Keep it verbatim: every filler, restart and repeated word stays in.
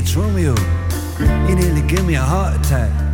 Romeo, you nearly give me a heart attack.